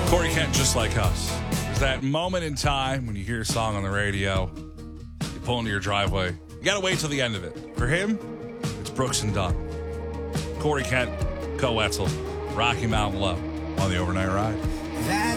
Corey Kent, Just Like Us. There's that moment in time when you hear a song on the radio, you pull into your driveway, you got to wait till the end of it. For him, it's Brooks and Dunn. Corey Kent, Co Wetzel, Rocky Mountain Love on the Overnight Ride. That